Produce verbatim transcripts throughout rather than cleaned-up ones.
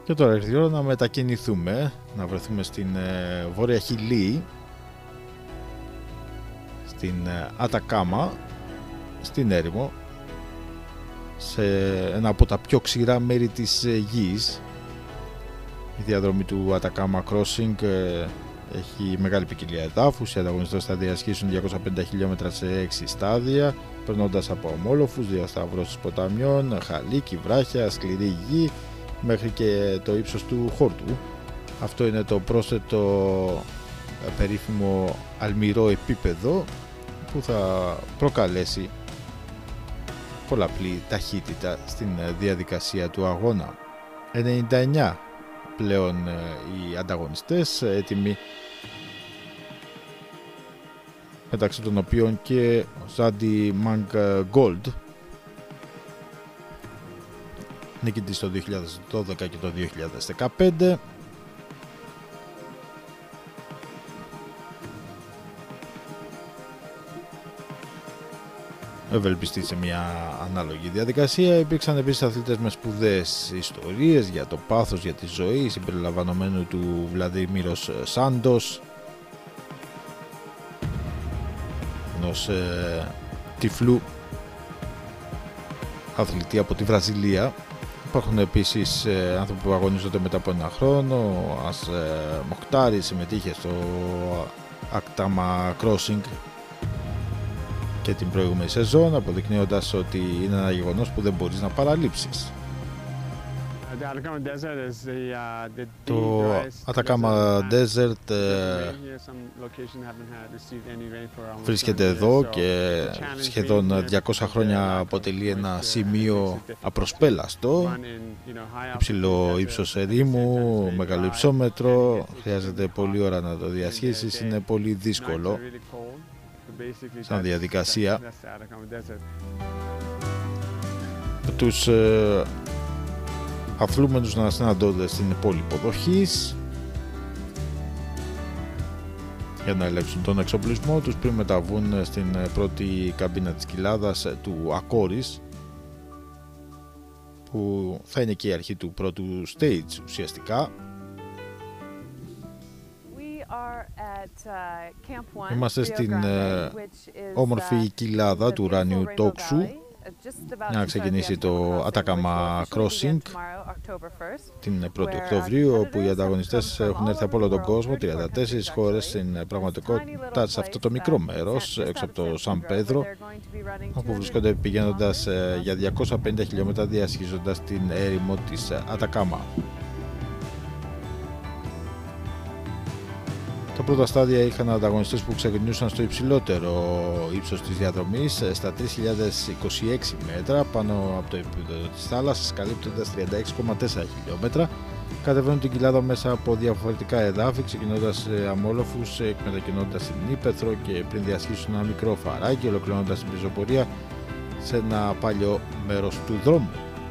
Και τώρα ήρθε η ώρα να μετακινηθούμε, να βρεθούμε στην ε, Βόρεια Χιλή, στην ε, Ατακάμα, στην έρημο, σε ένα από τα πιο ξηρά μέρη της ε, γης. Η διαδρομή του Atacama Crossing ε, έχει μεγάλη ποικιλία εδάφους. Οι ανταγωνιστές θα διασχίσουν διακόσια πενήντα χιλιόμετρα σε έξι στάδια, περνώντας από ομόλοφους, διασταυρώσεις ποταμιών, χαλίκι, βράχια, σκληρή γη, μέχρι και το ύψος του χόρτου. Αυτό είναι το πρόσθετο περίφημο αλμυρό επίπεδο που θα προκαλέσει πολλαπλή ταχύτητα στην διαδικασία του αγώνα. ενενήντα εννιά πλέον οι ανταγωνιστές έτοιμοι, μεταξύ των οποίων και ο Ζάντι Μανγκόλντ, νικητής το δύο χιλιάδες δώδεκα και το δύο χιλιάδες δεκαπέντε. Ευελπιστεί σε μια ανάλογη διαδικασία. Υπήρξαν επίσης αθλητές με σπουδαίες ιστορίες για το πάθος, για τη ζωή, συμπεριλαμβανομένου του Βλαδιμίρος Σάντος, ενός ε, τυφλού αθλητή από τη Βραζιλία. Υπάρχουν επίσης ε, άνθρωποι που αγωνίζονται μετά από ένα χρόνο. Ο Ας ε, Μοχτάρη συμμετείχε στο Atacama Crossing και την προηγούμενη σεζόν, αποδεικνύοντας ότι είναι ένα γεγονός που δεν μπορείς να παραλείψεις. Το Atacama Desert ε, βρίσκεται εδώ και σχεδόν διακόσια χρόνια αποτελεί ένα σημείο απροσπέλαστο. Υψηλό ύψος ερήμου, μεγάλο υψόμετρο, χρειάζεται πολλή ώρα να το διασχίσεις, είναι πολύ δύσκολο σαν διαδικασία. Τους ε, αθλούμενους να συναντώνται στην πόλη υποδοχής για να ελέγξουν τον εξοπλισμό τους πριν μεταβούν στην πρώτη καμπίνα της κοιλάδας του Ακόρης, που θα είναι και η αρχή του πρώτου stage ουσιαστικά. Είμαστε στην ε, όμορφη κοιλάδα του ουράνιου τόξου για να ξεκινήσει το Atacama Crossing την πρώτη Οκτωβρίου, όπου οι ανταγωνιστές έχουν έρθει από όλο τον κόσμο, τριάντα τέσσερις χώρες στην πραγματικότητα, σε αυτό το μικρό μέρος έξω από το Σαν Πέδρο, όπου βρίσκονται πηγαίνοντας για διακόσια πενήντα χιλιόμετρα, διασχίζοντας την έρημο της Ατακάμα. Τα πρώτα στάδια είχαν ανταγωνιστές που ξεκινούσαν στο υψηλότερο ύψος της διαδρομής, στα τρεις χιλιάδες είκοσι έξι μέτρα πάνω από το επίπεδο της θάλασσας, καλύπτοντας τριάντα έξι κόμμα τέσσερα χιλιόμετρα. Κατεβαίνουν την κοιλάδα μέσα από διαφορετικά εδάφη, ξεκινώντας αμόλοφους, εκμετακινώντας την ύπαιθρο και πριν διασχίσουν ένα μικρό φαράκι, ολοκληρώνοντας την πεζοπορία σε ένα παλιό μέρος του δρόμου.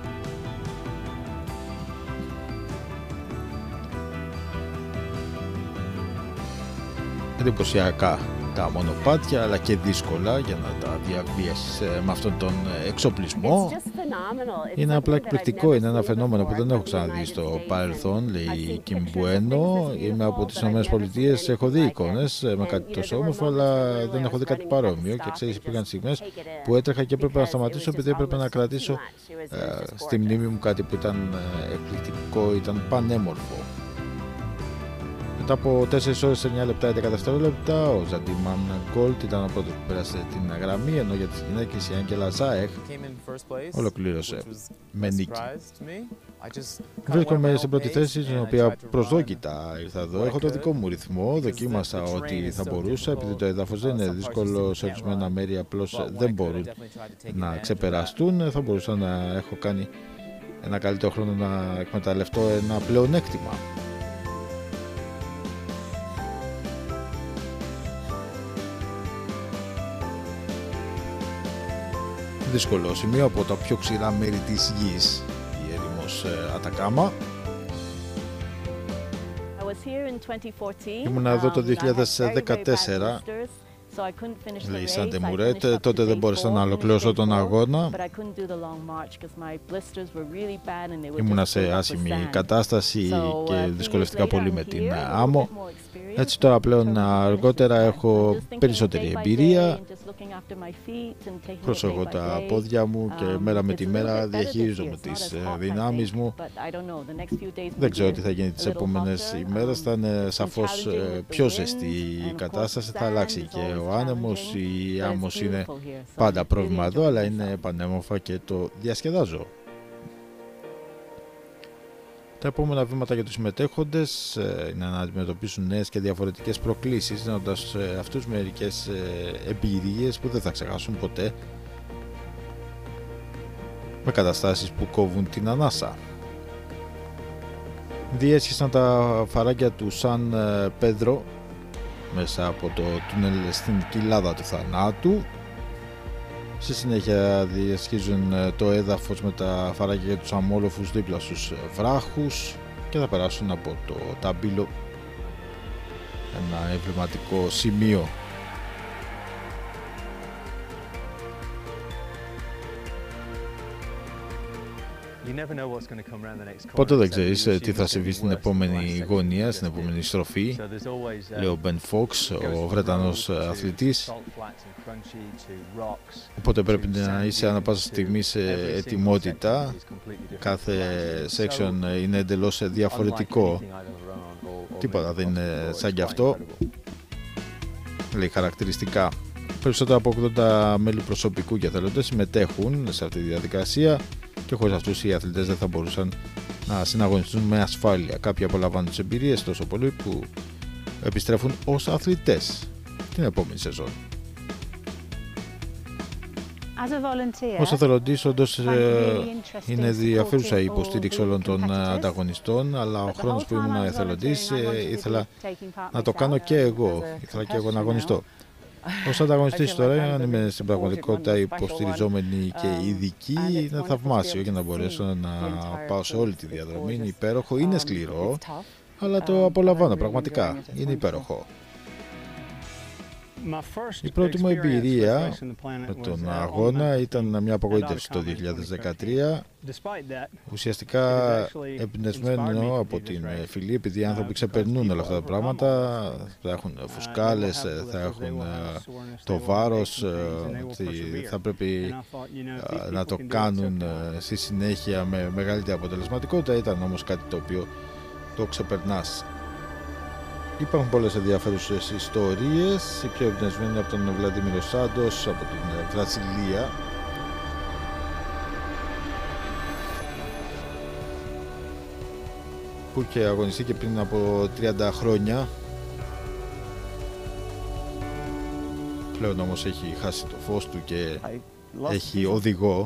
Εντυπωσιακά τα μονοπάτια, αλλά και δύσκολα για να τα διαβίασεις με αυτόν τον εξοπλισμό. Είναι απλά εκπληκτικό, είναι ένα φαινόμενο που δεν έχω ξαναδεί στο παρελθόν, λέει η Κιμ Μπουένο. Είμαι από τις ΗΠΑ, έχω δει εικόνες με κάτι τόσο όμορφο, αλλά δεν έχω δει κάτι παρόμοιο. Και ξέρεις, υπήρχαν στιγμές που έτρεχα και έπρεπε να σταματήσω, επειδή έπρεπε να κρατήσω ε, στη μνήμη μου κάτι που ήταν εκπληκτικό, ήταν πανέμορφο. Μετά από τέσσερις ώρες εννιά λεπτά έντεκα δευτερόλεπτα, ο Ζάντι Μανγκόλντ ήταν ο πρώτος που πέρασε την γραμμή, ενώ για τις γυναίκες η Άγγελα Ζάεχ ολοκλήρωσε με νίκη. Βρίσκομαι στην πρώτη θέση, στην οποία προσδόκητα ήρθα εδώ. Έχω το δικό μου ρυθμό, δοκίμασα ό,τι θα μπορούσα, επειδή το έδαφος δεν είναι δύσκολο, σε ορισμένα μέρη απλώς δεν μπορούν να ξεπεραστούν. Θα μπορούσα να έχω κάνει ένα καλύτερο χρόνο, να εκμεταλλευτώ ένα πλεονέκτημα. Δύσκολο σημείο, από τα πιο ξηρά μέρη της γης, η έρημος Ατακάμα. Ήμουν εδώ το δύο χιλιάδες δεκατέσσερα λέει η Σάντε Μουρέτ. Τότε δεν μπόρεσα να ολοκληρώσω τον αγώνα. Ήμουνα σε άσχημη κατάσταση και δυσκολευτικά πολύ με την άμμο. Έτσι τώρα πλέον αργότερα έχω περισσότερη εμπειρία. Προσέχω τα πόδια μου και μέρα με τη μέρα διαχειρίζομαι τις δυνάμεις μου. Δεν ξέρω τι θα γίνει τις επόμενες ημέρες. Θα είναι σαφώς πιο ζεστή η κατάσταση. Θα αλλάξει και ο άνεμος. Η άμμος είναι πάντα πρόβλημα εδώ, αλλά είναι πανέμορφα και το διασκεδάζω. Τα επόμενα βήματα για τους συμμετέχοντες είναι να αντιμετωπίσουν νέες και διαφορετικές προκλήσεις, δίνοντας αυτούς μερικές εμπειρίες που δεν θα ξεχάσουν ποτέ, με καταστάσεις που κόβουν την ανάσα. Διέσχισαν τα φαράγγια του Σαν Πέδρο μέσα από το τούνελ στην κοιλάδα του θανάτου. Στη συνέχεια διασχίζουν το έδαφος με τα φαράγγια για τους αμόλοφους δίπλα στους βράχους και θα περάσουν από το Ταμπίλο, ένα εμβληματικό σημείο. Ποτέ δεν ξέρεις τι θα συμβεί στην επόμενη γωνία, στην επόμενη στροφή, λέει ο Μπεν Φόξ, ο Βρετανός αθλητής. Οπότε πρέπει να είσαι ανά πάσα στιγμή σε ετοιμότητα. Κάθε section είναι εντελώς διαφορετικό. Τίποτα δεν είναι σαν κι αυτό. Λέει χαρακτηριστικά. Περισσότερα από ογδόντα μέλη προσωπικού και εθελοντές συμμετέχουν σε αυτή τη διαδικασία. Και χωρίς αυτούς οι αθλητές δεν θα μπορούσαν να συναγωνιστούν με ασφάλεια. Κάποιοι απολαμβάνουν τις εμπειρίες τόσο πολύ που επιστρέφουν ως αθλητές την επόμενη σεζόν. Ως εθελοντής όντως είναι ενδιαφέρουσα η υποστήριξη όλων των ανταγωνιστών, αλλά ο χρόνος που ήμουν εθελοντής ήθελα να το κάνω και εγώ, ήθελα και εγώ να αγωνιστώ. Ως ανταγωνιστής τώρα, αν είμαι στην πραγματικότητα υποστηριζόμενη και ειδική, είναι θαυμάσιο για να μπορέσω να πάω σε όλη τη διαδρομή. Είναι υπέροχο, είναι σκληρό, αλλά το απολαμβάνω πραγματικά. Είναι υπέροχο. Η πρώτη μου εμπειρία με τον αγώνα ήταν μια απογοήτευση το δύο χιλιάδες δεκατρία, ουσιαστικά εμπνευσμένο από την φυλή, επειδή οι άνθρωποι ξεπερνούν όλα αυτά τα πράγματα, θα έχουν φουσκάλες, θα έχουν το βάρος, θα πρέπει να το κάνουν στη συνέχεια με μεγαλύτερη αποτελεσματικότητα. Ήταν όμως κάτι το οποίο το ξεπερνάς. Υπάρχουν πολλές ενδιαφέρουσες ιστορίες, η πιο εμπνευσμένη από τον Βλαντίμιρο Σάντος από την Βραζιλία, που είχε αγωνιστεί και πριν από τριάντα χρόνια. Πλέον όμως έχει χάσει το φως του και έχει οδηγό.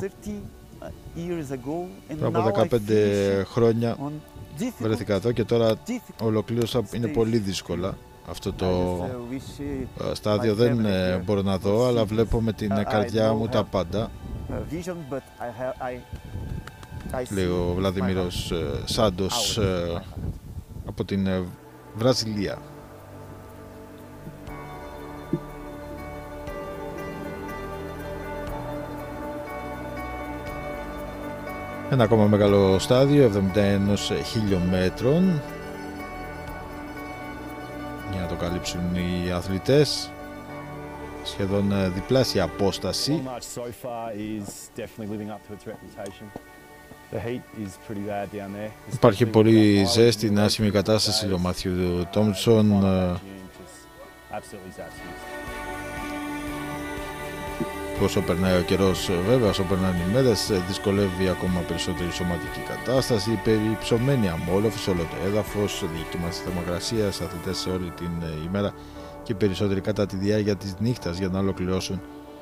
Πριν από δεκαπέντε χρόνια βρέθηκα εδώ και τώρα ολοκλήρωσα. Είναι πολύ δύσκολα αυτό το στάδιο, δεν μπορώ να δω, αλλά βλέπω με την καρδιά μου τα πάντα, λέει ο Βλαδιμίρος Σάντος από την Βραζιλία. Ένα ακόμα μεγάλο στάδιο, εβδομήντα ένα χιλιόμετρων, για να το καλύψουν οι αθλητές. Σχεδόν διπλάσια απόσταση. Υπάρχει πολύ ζέστη, είναι άσχημη κατάσταση, λέει ο Μάθιου Τόμψον. Όσο περνάει ο καιρός, βέβαια, όσο περνάνε οι μέρες, δυσκολεύει ακόμα περισσότερη σωματική κατάσταση. Υπερυψωμένη αμόλοφη σε όλο το έδαφος, διακύμανση θερμοκρασίας, αθλητές σε όλη την ημέρα και περισσότεροι κατά τη διάρκεια της νύχτας για να ολοκληρώσουν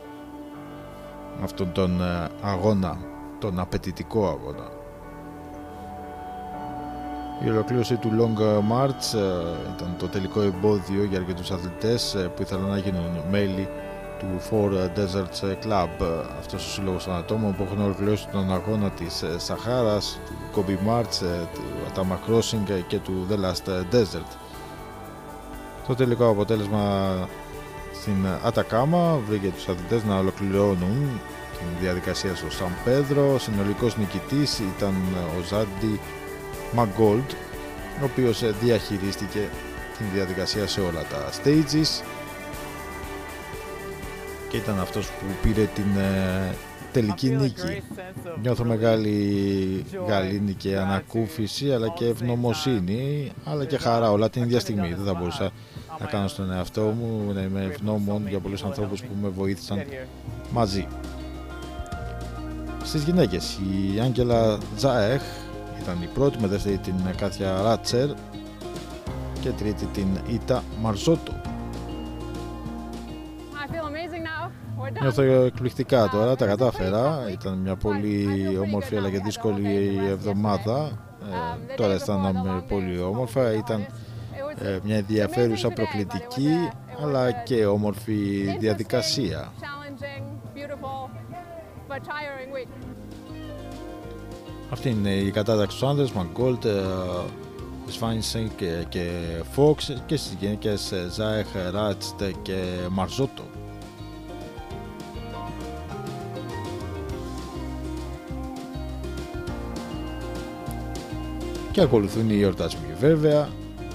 αυτόν τον αγώνα, τον απαιτητικό αγώνα. Η ολοκλήρωση του Long March ήταν το τελικό εμπόδιο για αρκετούς αθλητές που ήθελαν να γίνουν μέλη του Four Deserts Club, αυτός ο σύλλογος των ατόμων που έχουν ολοκληρώσει τον αγώνα της Σαχάρας, του Gobi March, του Atama Crossing και του The Last Desert. Το τελικό αποτέλεσμα Στην Ατακάμα βρήκε τους αθλητές να ολοκληρώνουν την διαδικασία στο Σαν Πέδρο. Συνολικός νικητής ήταν ο Ζάντι Μαγκόλτ, ο οποίος διαχειρίστηκε την διαδικασία σε όλα τα stages και ήταν αυτός που πήρε την τελική νίκη. Νιώθω μεγάλη γαλήνη και ανακούφιση, αλλά και ευγνωμοσύνη, αλλά και χαρά όλα την ίδια στιγμή. Δεν θα μπορούσα να κάνω στον εαυτό μου, να είμαι ευγνώμων για πολλούς ανθρώπους που με βοήθησαν μαζί. Στις γυναίκες, η Άγγελα Τζάεχ ήταν η πρώτη, με δεύτερη την Κάθια Ράτσερ και τρίτη την Ήτα Μαρζότο. Νιώθω εκπληκτικά τώρα, τα κατάφερα. Ήταν μια πολύ όμορφη αλλά και δύσκολη εβδομάδα. Ε, τώρα αισθάνομαι πολύ όμορφα. Ήταν ε, μια ενδιαφέρουσα, προκλητική αλλά και όμορφη διαδικασία. Αυτή είναι η κατάταξη του άνδρες, Μαγκόλτ, Σφάινσεν και, και Φόξ, και στις γυναίκες Ζάεχ, Ράτστ και Μαρζότο. Και ακολουθούν οι εορτασμοί βέβαια.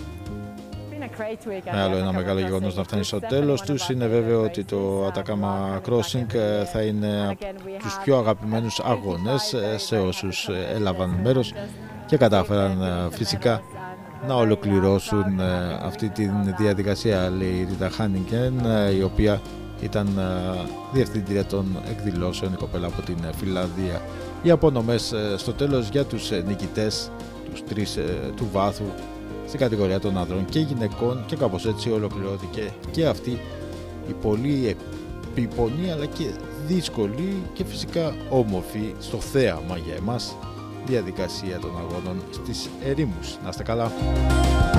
Με άλλο ένα μεγάλο γεγονός να φτάνει στο τέλος τους. Είναι βέβαιο ότι το Atacama Crossing θα είναι από τους πιο αγαπημένους αγώνες σε όσους έλαβαν μέρος και κατάφεραν φυσικά να ολοκληρώσουν αυτή τη διαδικασία, λέει η Ρίτα Χάνιγκεν, η οποία ήταν διευθύντρια των εκδηλώσεων, η κοπέλα από την Φιλανδία. Οι απονομές στο τέλος για τους νικητές, τους τρεις του βάθου, στην κατηγορία των ανδρών και γυναικών, και κάπως έτσι ολοκληρώθηκε και αυτή η πολύ επίπονη αλλά και δύσκολη και φυσικά όμορφη στο θέαμα για εμάς διαδικασία των αγώνων στις ερήμους. Να είστε καλά!